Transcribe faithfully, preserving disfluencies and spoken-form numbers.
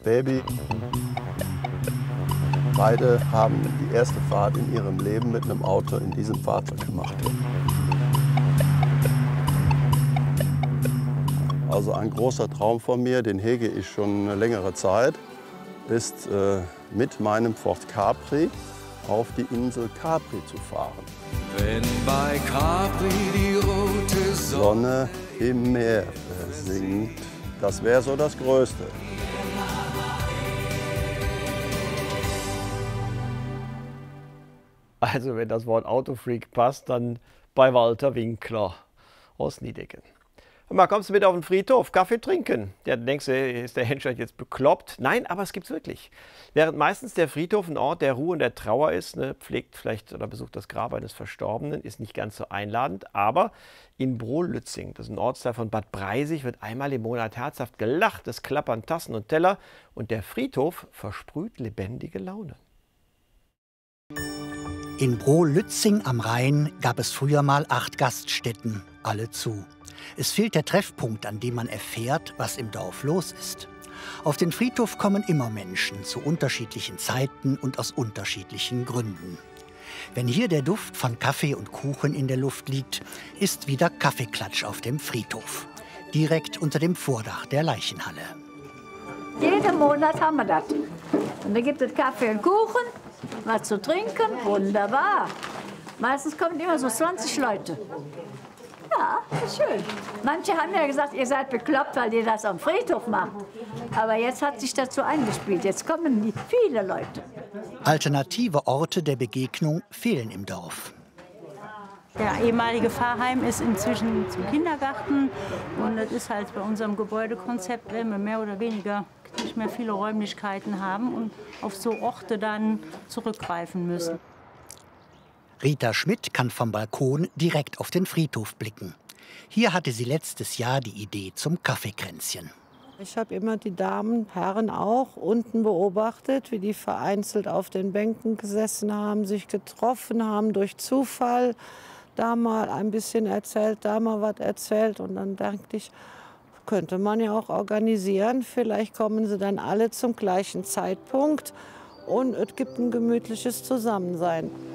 Baby. Beide haben die erste Fahrt in ihrem Leben mit einem Auto in diesem Fahrzeug gemacht. Also ein großer Traum von mir, den hege ich schon eine längere Zeit, ist äh, mit meinem Ford Capri auf die Insel Capri zu fahren. Wenn bei Capri die rote Sonne im Meer singt, das wäre so das Größte. Also wenn das Wort Autofreak passt, dann bei Walter Winkler aus Niedecken. Mal, kommst du mit auf den Friedhof, Kaffee trinken? Ja, dann denkst du, ist der Henschert jetzt bekloppt? Nein, aber es gibt's wirklich. Während meistens der Friedhof ein Ort der Ruhe und der Trauer ist, ne, pflegt vielleicht oder besucht das Grab eines Verstorbenen, ist nicht ganz so einladend. Aber in Brohl-Lützing, das ist ein Ortsteil von Bad Breisig, wird einmal im Monat herzhaft gelacht, es klappern Tassen und Teller und der Friedhof versprüht lebendige Laune. In Brohl-Lützing am Rhein gab es früher mal acht Gaststätten, alle zu. Es fehlt der Treffpunkt, an dem man erfährt, was im Dorf los ist. Auf den Friedhof kommen immer Menschen zu unterschiedlichen Zeiten und aus unterschiedlichen Gründen. Wenn hier der Duft von Kaffee und Kuchen in der Luft liegt, ist wieder Kaffeeklatsch auf dem Friedhof. Direkt unter dem Vordach der Leichenhalle. Jeden Monat haben wir das. Und da gibt es Kaffee und Kuchen, was zu trinken, wunderbar. Meistens kommen immer so zwanzig Leute. Ja, ist schön. Manche haben ja gesagt, ihr seid bekloppt, weil ihr das am Friedhof macht. Aber jetzt hat sich dazu eingespielt. Jetzt kommen viele Leute. Alternative Orte der Begegnung fehlen im Dorf. Der ehemalige Pfarrheim ist inzwischen zum Kindergarten. Und das ist halt bei unserem Gebäudekonzept, wenn wir mehr oder weniger nicht mehr viele Räumlichkeiten haben und auf so Orte dann zurückgreifen müssen. Rita Schmidt kann vom Balkon direkt auf den Friedhof blicken. Hier hatte sie letztes Jahr die Idee zum Kaffeekränzchen. Ich habe immer die Damen, Herren auch, unten beobachtet, wie die vereinzelt auf den Bänken gesessen haben, sich getroffen haben durch Zufall. Da mal ein bisschen erzählt, da mal was erzählt. Und dann dachte ich, könnte man ja auch organisieren. Vielleicht kommen sie dann alle zum gleichen Zeitpunkt und es gibt ein gemütliches Zusammensein.